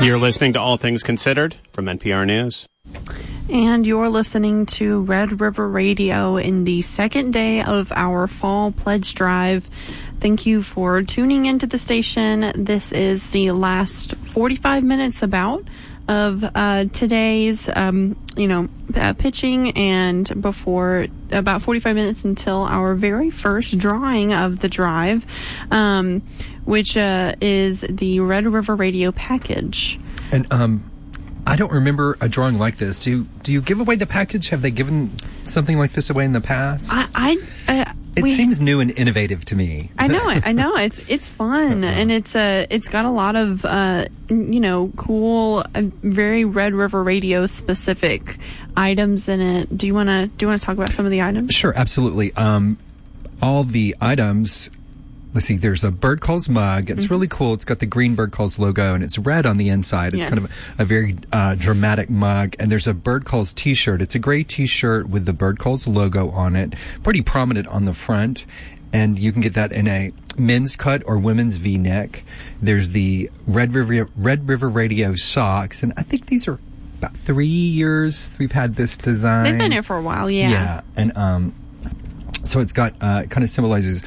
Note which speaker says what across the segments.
Speaker 1: You're listening to All Things Considered from NPR News.
Speaker 2: And you're listening to Red River Radio in the second day of our Fall Pledge Drive. Thank you for tuning into the station. This is the last 45 minutes of today's, pitching, and before about 45 minutes until our very first drawing of the drive, which is the Red River Radio package.
Speaker 3: And I don't remember a drawing like this. Do you give away the package? Have they given something like this away in the past? It seems new and innovative to me.
Speaker 2: I know. It's fun, and it's got a lot of cool, very Red River Radio specific items in it. Do you want to talk about some of the items?
Speaker 3: Sure, absolutely. All the items. Let's see, there's a Bird Calls mug. It's really cool. It's got the green Bird Calls logo, and it's red on the inside. It's kind of a very dramatic mug. And there's a Bird Calls t-shirt. It's a gray t-shirt with the Bird Calls logo on it, pretty prominent on the front. And you can get that in a men's cut or women's V-neck. There's the Red River Radio socks, and I think these are about 3 years we've had this design.
Speaker 2: They've been here for a while, yeah.
Speaker 3: Yeah, and so it's got kind of symbolizes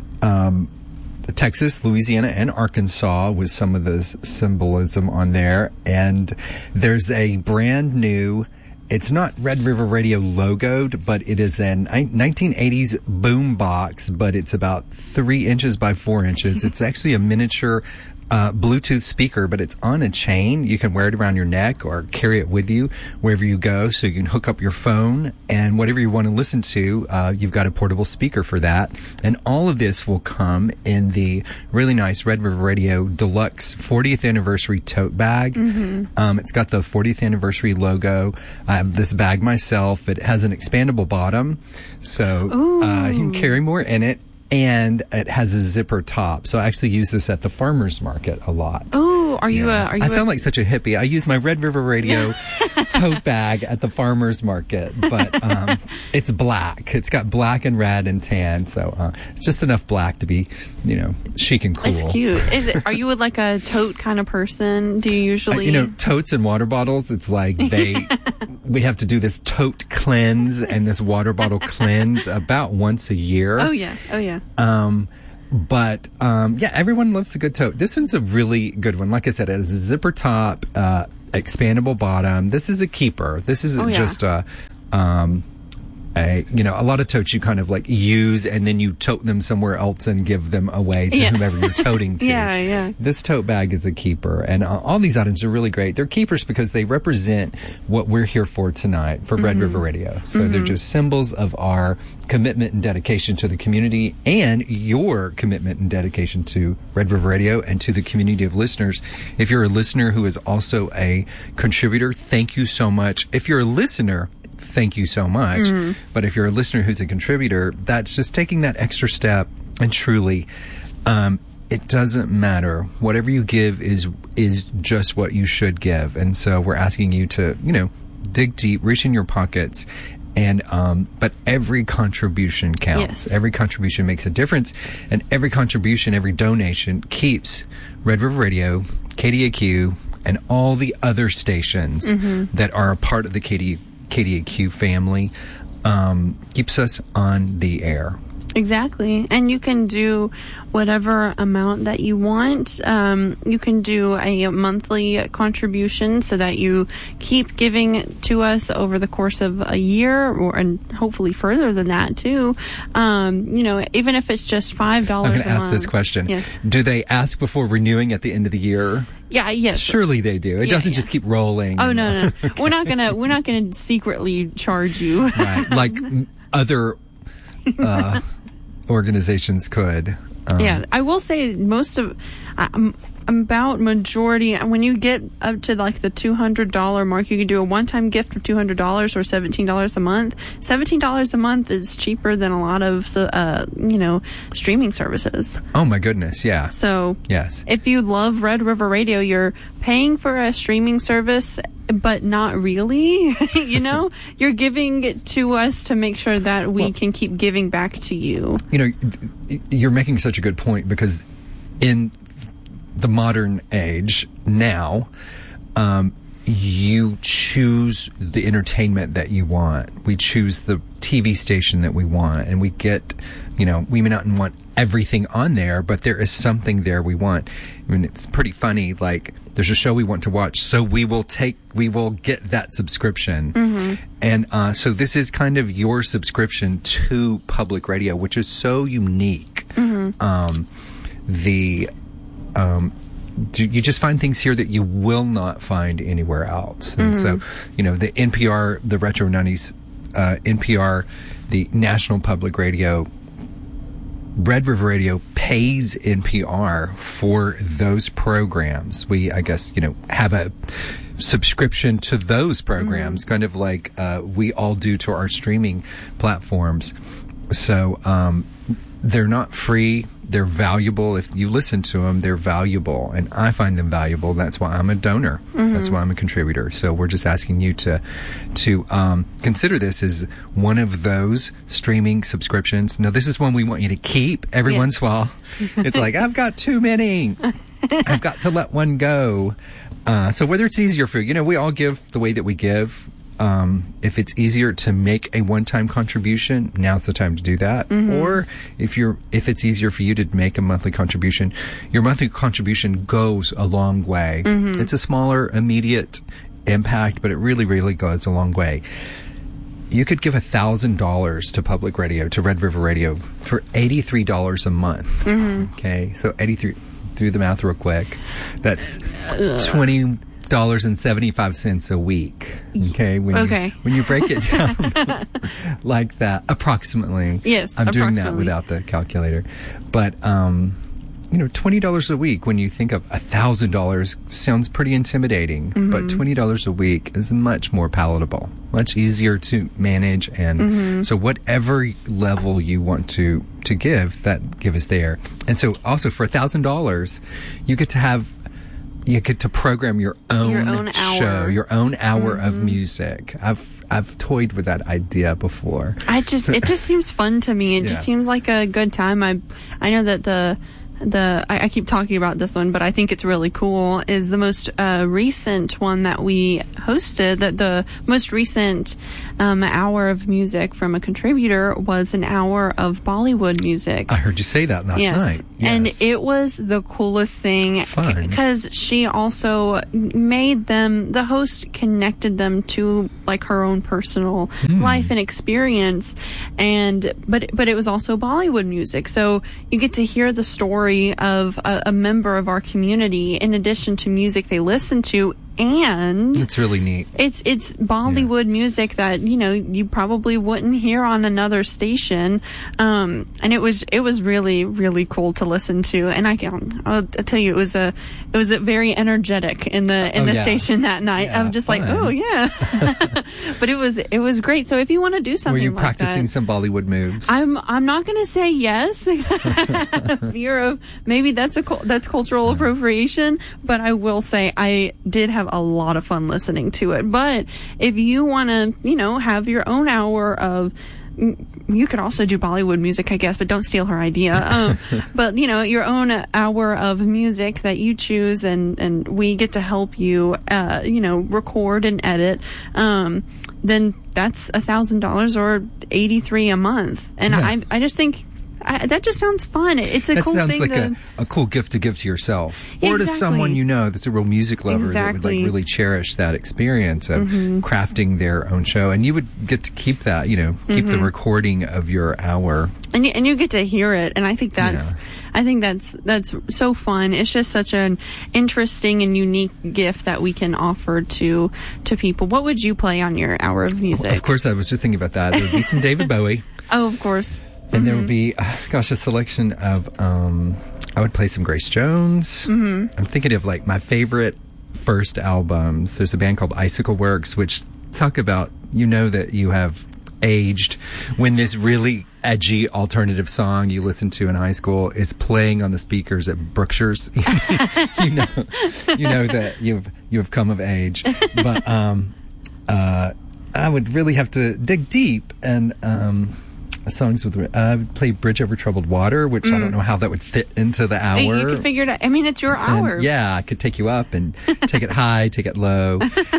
Speaker 3: Texas, Louisiana, and Arkansas with some of the symbolism on there. And there's a brand new, it's not Red River Radio logoed, but it is an 1980s boom box, but it's about 3 inches by 4 inches. It's actually a miniature Bluetooth speaker, but it's on a chain. You can wear it around your neck or carry it with you wherever you go, so you can hook up your phone, and whatever you want to listen to, you've got a portable speaker for that. And all of this will come in the really nice Red River Radio Deluxe 40th Anniversary tote bag. It's got the 40th Anniversary logo. I have this bag myself. It has an expandable bottom, so you can carry more in it. And it has a zipper top. So I actually use this at the farmer's market a lot.
Speaker 2: Oh, are you
Speaker 3: I sound like such a hippie. I use my Red River Radio tote bag at the farmer's market, but it's black. It's got black and red and tan, so it's just enough black to be, chic and cool.
Speaker 2: It's cute. Are you like a tote kind of person? Do you usually
Speaker 3: totes and water bottles? It's like we have to do this tote cleanse and this water bottle cleanse about once a year.
Speaker 2: Oh yeah.
Speaker 3: But everyone loves a good tote. This one's a really good one. Like I said, it has a zipper top, expandable bottom. This is a keeper. This isn't just a lot of totes you kind of like use and then you tote them somewhere else and give them away to whomever you're toting to.
Speaker 2: Yeah.
Speaker 3: This tote bag is a keeper, and all these items are really great. They're keepers because they represent what we're here for tonight for Red River Radio. So they're just symbols of our commitment and dedication to the community, and your commitment and dedication to Red River Radio and to the community of listeners. If you're a listener who is also a contributor, thank you so much. If you're a listener, thank you so much. But if you're a listener who's a contributor, that's just taking that extra step. And truly, it doesn't matter. Whatever you give is just what you should give. And so we're asking you to, dig deep, reach in your pockets. And but every contribution counts.
Speaker 2: Yes.
Speaker 3: Every contribution makes a difference. And every contribution, every donation keeps Red River Radio, KDAQ, and all the other stations that are a part of the KDAQ family, keeps us on the air.
Speaker 2: Exactly. And you can do whatever amount that you want. You can do a monthly contribution so that you keep giving to us over the course of a year, and hopefully further than that too. Even if it's just $5
Speaker 3: I'm going
Speaker 2: to
Speaker 3: ask this question.
Speaker 2: Yes.
Speaker 3: Do they ask before renewing at the end of the year?
Speaker 2: Yeah, yes.
Speaker 3: Surely they do. It doesn't just keep rolling.
Speaker 2: Oh, no. We're not gonna secretly charge you.
Speaker 3: Right. Like other organizations could.
Speaker 2: I will say about majority, when you get up to like the $200 mark, you can do a one-time gift of $200 or $17 a month. $17 a month is cheaper than a lot of streaming services.
Speaker 3: Oh my goodness, yeah.
Speaker 2: So
Speaker 3: yes,
Speaker 2: if you love Red River Radio, you're paying for a streaming service, but not really. You're giving it to us to make sure that we can keep giving back to you.
Speaker 3: You're making such a good point, because in the modern age now, you choose the entertainment that you want. We choose the TV station that we want, and we get, we may not want everything on there, but there is something there we want. I mean, it's pretty funny. Like, there's a show we want to watch, so we will get that subscription. Mm-hmm. And so this is kind of your subscription to public radio, which is so unique. Mm-hmm. You just find things here that you will not find anywhere else. And so, the NPR, the Retro 90s, NPR, the National Public Radio, Red River Radio pays NPR for those programs. We, I guess, have a subscription to those programs, kind of like we all do to our streaming platforms. So they're not free. They're valuable. If you listen to them, they're valuable. And I find them valuable. That's why I'm a donor. Mm-hmm. That's why I'm a contributor. So we're just asking you to consider this as one of those streaming subscriptions. Now, this is one we want you to keep every once in a while. It's like, I've got too many. I've got to let one go. So whether it's easier for you, we all give the way that we give. If it's easier to make a one-time contribution, now's the time to do that. Mm-hmm. Or if it's easier for you to make a monthly contribution, your monthly contribution goes a long way. Mm-hmm. It's a smaller, immediate impact, but it really, really goes a long way. You could give $1,000 to public radio, to Red River Radio, for $83 a month. Mm-hmm. Okay, so 83. Do the math real quick. That's $20.75 a week. Okay. When you break it down like that, approximately.
Speaker 2: Yes.
Speaker 3: I'm doing that without the calculator, but $20 a week. When you think of $1,000, sounds pretty intimidating. Mm-hmm. But $20 a week is much more palatable, much easier to manage, and so whatever level you want to give, that give is there. And so also for $1,000, you get to program your own show, your own hour of music. I've toyed with that idea before.
Speaker 2: It just seems fun to me. It just seems like a good time. I know that I keep talking about this one, but I think it's really cool, is the most recent one that we hosted, that the most recent hour of music from a contributor was an hour of Bollywood music.
Speaker 3: I heard you say that last night. Yes.
Speaker 2: And it was the coolest thing.
Speaker 3: Fun.
Speaker 2: Because she also made them, the host connected them to like her own personal life and experience. But it was also Bollywood music. So you get to hear the story of a member of our community in addition to music they listen to, and
Speaker 3: it's really neat.
Speaker 2: It's Bollywood music that you probably wouldn't hear on another station, and it was really, really cool to listen to. And I'll tell you, it was a very energetic in the station that night.
Speaker 3: Yeah,
Speaker 2: I'm just
Speaker 3: fun.
Speaker 2: like, oh yeah, but it was great. So if you want to do something,
Speaker 3: were you
Speaker 2: like
Speaker 3: practicing
Speaker 2: that,
Speaker 3: some Bollywood moves?
Speaker 2: I'm not going to say yes. Fear of maybe that's cultural appropriation, but I will say I did have a lot of fun listening to it. But if you want to, have your own hour of, you could also do Bollywood music, I guess, but don't steal her idea. But your own hour of music that you choose, and we get to help you, record and edit. Then that's $1,000 or $83 a month, and I just think. That just sounds fun. It's a cool thing. That sounds like
Speaker 3: a cool gift to give to yourself, or
Speaker 2: exactly.
Speaker 3: to someone that's a real music lover that would really cherish that experience of crafting their own show. And you would get to keep that, keep the recording of your hour,
Speaker 2: and you get to hear it. And I think that's so fun. It's just such an interesting and unique gift that we can offer to people. What would you play on your hour of music?
Speaker 3: Well, of course, I was just thinking about that. There would be some David Bowie.
Speaker 2: Oh, of course.
Speaker 3: And there would be, a selection of, I would play some Grace Jones. Mm-hmm. I'm thinking of like my favorite first albums. There's a band called Icicle Works, which talk about, that you have aged when this really edgy alternative song you listened to in high school is playing on the speakers at Brookshire's. you know that you've come of age. But I would really have to dig deep and songs with play Bridge Over Troubled Water, which I don't know how that would fit into the hour.
Speaker 2: You can figure it out. I mean, it's your hour.
Speaker 3: Yeah, I could take you up and take it high, take it low.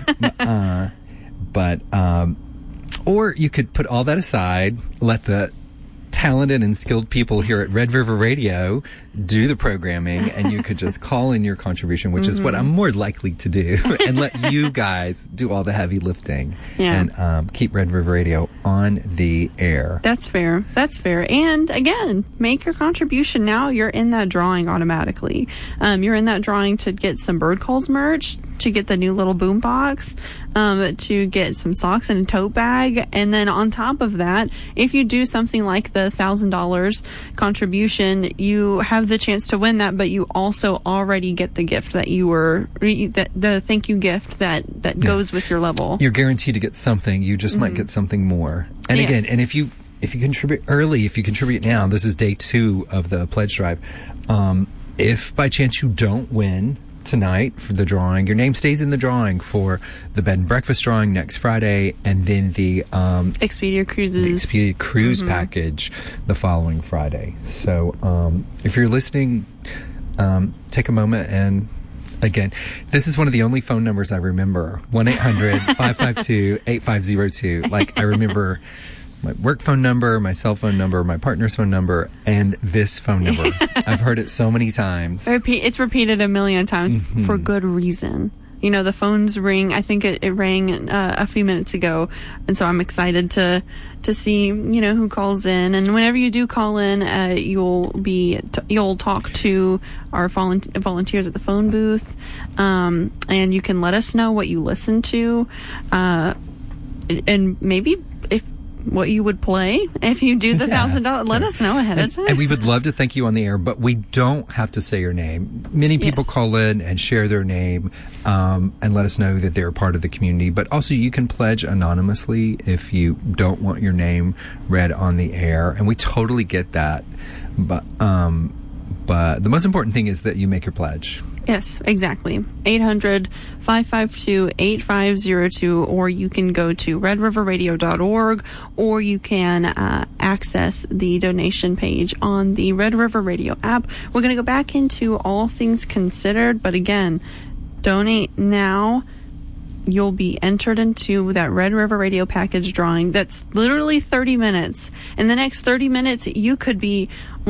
Speaker 3: Or you could put all that aside, let the talented and skilled people here at Red River Radio do the programming, and you could just call in your contribution, which is what I'm more likely to do, and let you guys do all the heavy lifting and keep Red River Radio on the air.
Speaker 2: That's fair. That's fair. And again, make your contribution now. You're in that drawing automatically. You're in that drawing to get some Bird Calls merch, to get the new little boom box, to get some socks and a tote bag. And then on top of that, if you do something like the $1,000 contribution, you have the chance to win that, but you also already get the gift that the thank you gift that goes with your level. You're guaranteed
Speaker 3: to get something. You just might get something more. And again, and if you contribute early, if you contribute now, this is day 2 of the pledge drive. If by chance you don't win tonight for the drawing, your name stays in the drawing for the bed and breakfast drawing next Friday, and then the
Speaker 2: Expedia Cruise
Speaker 3: package the following Friday. So if you're listening, take a moment, and again, this is one of the only phone numbers I remember, 1-800-552-8502. Like, I remember my work phone number, my cell phone number, my partner's phone number, and this phone number. I've heard it so many times.
Speaker 2: It's repeated a million times for good reason. You know, the phones ring. I think it rang a few minutes ago, and so I'm excited to see who calls in. And whenever you do call in, you'll talk to our volunteers at the phone booth, and you can let us know what you listen to, and maybe what you would play if you do the $1,000. Let us know ahead of time.
Speaker 3: And we would love to thank you on the air, but we don't have to say your name. Many people call in and share their name and let us know that they're part of the community. But also, you can pledge anonymously if you don't want your name read on the air, and we totally get that. But the most important thing is that you make your pledge.
Speaker 2: Yes, exactly. 800-552-8502, or you can go to redriverradio.org, or you can access the donation page on the Red River Radio app. We're going to go back into All Things Considered, but again, donate now. You'll be entered into that Red River Radio package drawing. That's literally 30 minutes. In the next 30 minutes, you could be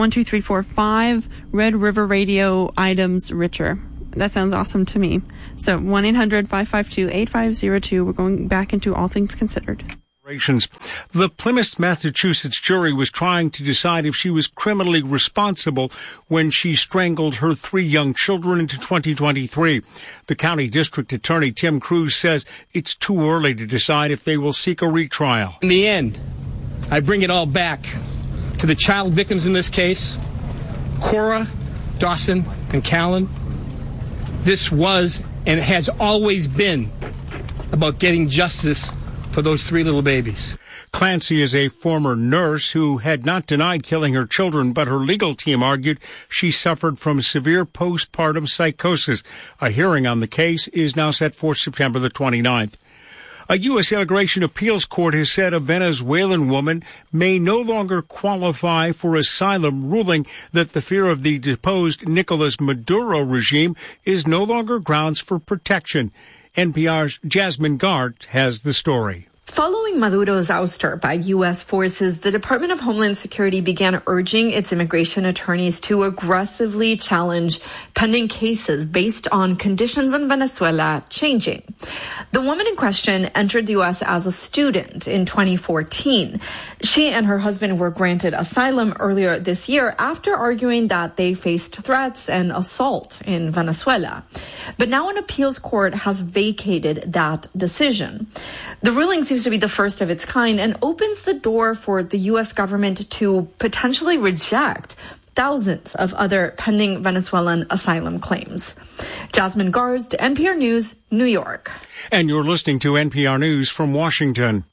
Speaker 2: 5 Red River Radio items richer. That sounds awesome to me. So 1-800-552-8502. We're going back into All Things Considered.
Speaker 4: The Plymouth, Massachusetts jury was trying to decide if she was criminally responsible when she strangled her 3 young children into 2023. The county district attorney, Tim Cruz, says it's too early to decide if they will seek a retrial.
Speaker 5: In the end, I bring it all back to the child victims in this case, Cora, Dawson, and Callan. This was and has always been about getting justice for those 3 little babies.
Speaker 4: Clancy is a former nurse who had not denied killing her children, but her legal team argued she suffered from severe postpartum psychosis. A hearing on the case is now set for September the 29th. A U.S. Immigration Appeals Court has said a Venezuelan woman may no longer qualify for asylum, ruling that the fear of the deposed Nicolas Maduro regime is no longer grounds for protection. NPR's Jasmine Gart has the story.
Speaker 6: Following Maduro's ouster by U.S. forces, the Department of Homeland Security began urging its immigration attorneys to aggressively challenge pending cases based on conditions in Venezuela changing. The woman in question entered the U.S. as a student in 2014. She and her husband were granted asylum earlier this year after arguing that they faced threats and assault in Venezuela. But now an appeals court has vacated that decision. The ruling seems to be the first of its kind and opens the door for the U.S. government to potentially reject thousands of other pending Venezuelan asylum claims. Jasmine Garst, NPR News, New York.
Speaker 4: And you're listening to NPR News from Washington.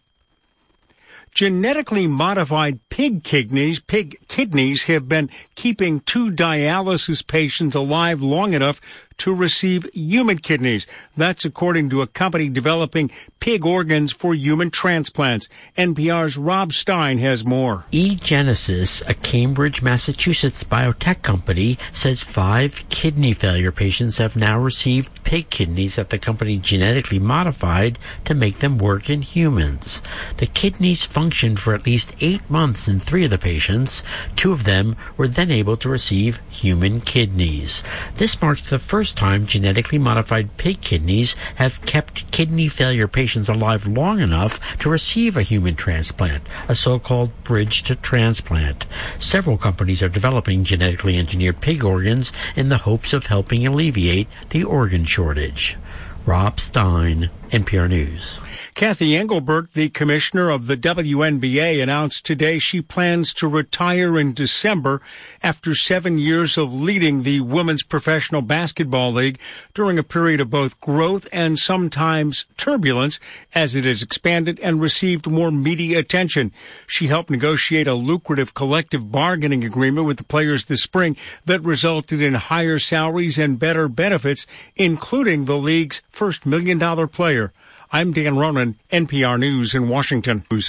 Speaker 4: Genetically modified pig kidneys have been keeping 2 dialysis patients alive long enough to receive human kidneys. That's according to a company developing pig organs for human transplants. NPR's Rob Stein has more.
Speaker 7: eGenesis, a Cambridge, Massachusetts biotech company, says 5 kidney failure patients have now received pig kidneys that the company genetically modified to make them work in humans. The kidneys functioned for at least 8 months in 3 of the patients. 2 of them were then able to receive human kidneys. This marks the first time genetically modified pig kidneys have kept kidney failure patients alive long enough to receive a human transplant, a so-called bridge to transplant. Several companies are developing genetically engineered pig organs in the hopes of helping alleviate the organ shortage. Rob Stein, NPR News.
Speaker 4: Kathy Engelbert, the commissioner of the WNBA, announced today she plans to retire in December after 7 years of leading the Women's Professional Basketball League during a period of both growth and sometimes turbulence as it has expanded and received more media attention. She helped negotiate a lucrative collective bargaining agreement with the players this spring that resulted in higher salaries and better benefits, including the league's first $1 million player. I'm Dan Ronan, NPR News in Washington.